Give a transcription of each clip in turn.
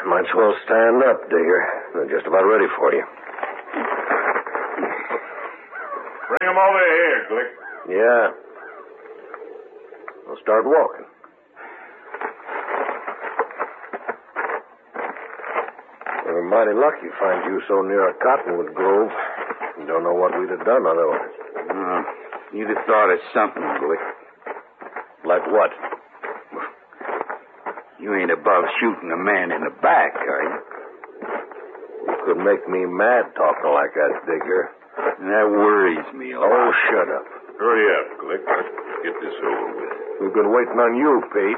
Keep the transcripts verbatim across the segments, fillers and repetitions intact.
Might as well stand up, Digger. They're just about ready for you. Bring them over here, Glick. Yeah. We'll start walking. We're mighty lucky to find you so near a cottonwood grove. You don't know what we'd have done otherwise. Uh, you'd have thought of something, Glick. Like what? You ain't above shooting a man in the back, are you? You could make me mad talking like that, Digger. That worries me a lot. Oh, shut up. Hurry up, Glick. Let's get this over with. We've been waiting on you, Pete.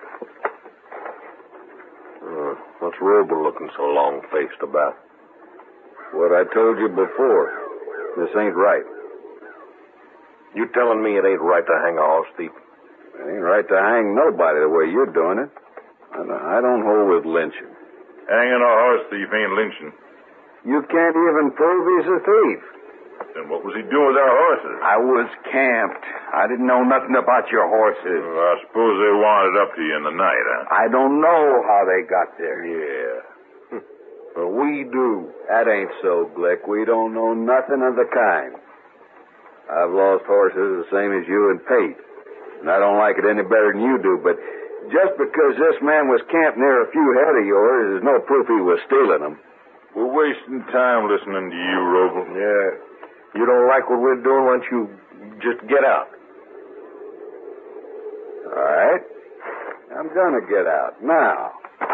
Uh, what's Roble looking so long-faced about? What I told you before. This ain't right. You telling me it ain't right to hang a horse thief? It ain't right to hang nobody the way you're doing it. I don't, I don't hold with lynching. Hanging a horse thief ain't lynching. You can't even prove he's a thief. Then what was he doing with our horses? I was camped. I didn't know nothing about your horses. Well, I suppose they wandered up to you in the night, huh? I don't know how they got there. Yeah. Well, we do. That ain't so, Glick. We don't know nothing of the kind. I've lost horses the same as you and Pate. And I don't like it any better than you do, but just because this man was camped near a few head of yours is no proof he was stealing them. We're wasting time listening to you, Roble. Yeah. You don't like what we're doing, why don't you just get out? All right. I'm gonna get out now.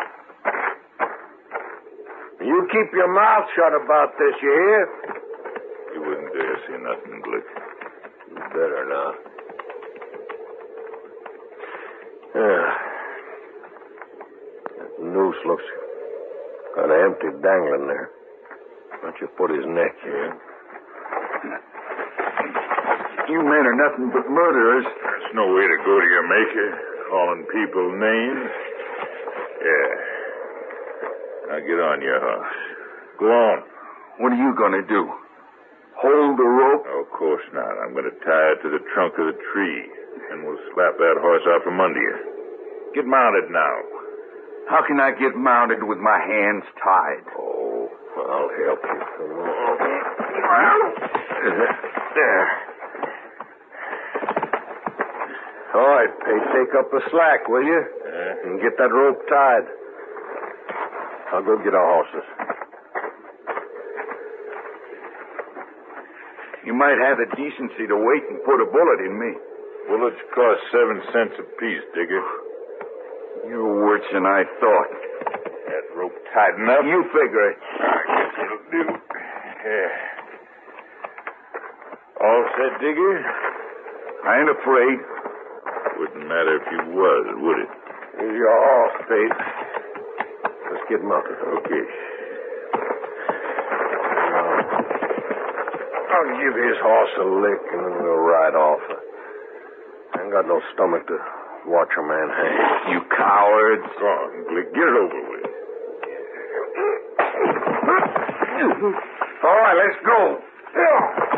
You keep your mouth shut about this, you hear? You wouldn't dare say nothing, Glick. You better not. Yeah. That noose looks kind of empty dangling there. Why don't you put his neck here? You men are nothing but murderers. There's no way to go to your maker, calling people names. Yeah. Now get on your horse. Go on. What are you going to do? Hold the rope? Oh, of course not. I'm going to tie it to the trunk of the tree, and we'll slap that horse out from under you. Get mounted now. How can I get mounted with my hands tied? Oh, I'll help you. Come on. There. All right, Pate, take up the slack, will you? Uh, And get that rope tied. I'll go get our horses. You might have the decency to wait and put a bullet in me. bullets cost seven cents apiece, Digger. You're worse than I thought. That rope tight enough? You figure it. I guess it'll do. Yeah. All set, Digger? I ain't afraid. Wouldn't matter if you was, would it? Here's your horse, Pate. Let's get mounted. Okay. I'll give his horse a lick and then we'll ride off. I ain't got no stomach to watch a man hang. You cowards. Go on, Glick. Get it over with. All right, let's go.